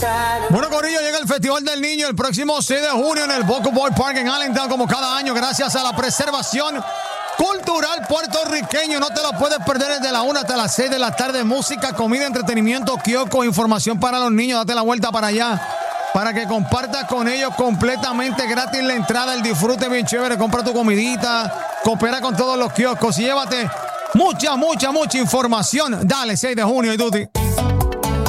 Bueno, Corillo, llega el Festival del Niño el próximo 6 de junio en el Boca Boy Park en Allentown, como cada año, gracias a la preservación cultural puertorriqueño. No te lo puedes perder desde la 1 hasta las 6 de la tarde. Música, comida, entretenimiento, kioscos, información para los niños. Date la vuelta para allá para que compartas con ellos completamente gratis la entrada, el disfrute bien chévere. Compra tu comidita, coopera con todos los kioscos y llévate mucha información. Dale, 6 de junio y Duty.